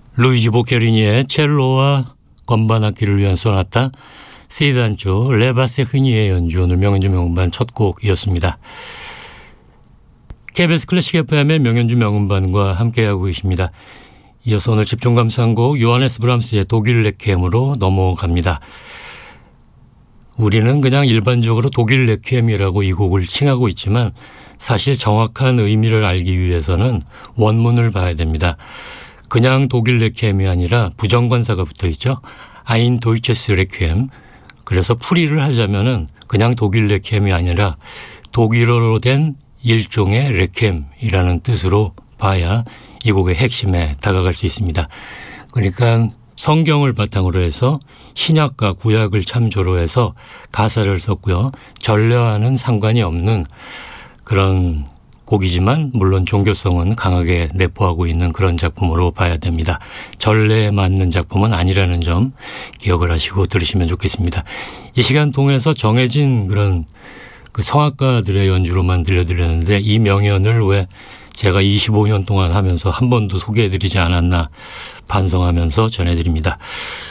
루이지 보케리니의 첼로와 건반 악기를 위한 소나타 세단조 레바세 흐니의 연주, 오늘 명연주 명음반 첫 곡이었습니다. KBS 클래식 FM의 명연주 명음반과 함께하고 계십니다. 이어서 오늘 집중 감상곡 요하네스 브람스의 독일 레퀴엠으로 넘어갑니다. 우리는 그냥 일반적으로 독일 레퀴엠이라고 이 곡을 칭하고 있지만 사실 정확한 의미를 알기 위해서는 원문을 봐야 됩니다. 그냥 독일 레퀴엠이 아니라 부정관사가 붙어 있죠. 아인 도이체스 레퀴엠. 그래서 풀이를 하자면은 그냥 독일 레퀴엠이 아니라 독일어로 된 일종의 레퀴엠이라는 뜻으로 봐야 이 곡의 핵심에 다가갈 수 있습니다. 그러니까 성경을 바탕으로 해서 신약과 구약을 참조로 해서 가사를 썼고요. 전례와는 상관이 없는 그런 곡이지만 물론 종교성은 강하게 내포하고 있는 그런 작품으로 봐야 됩니다. 전례에 맞는 작품은 아니라는 점 기억을 하시고 들으시면 좋겠습니다. 이 시간 통해서 정해진 그런 그 성악가들의 연주로만 들려드렸는데 이 명연을 왜 제가 25년 동안 하면서 한 번도 소개해드리지 않았나 반성하면서 전해드립니다.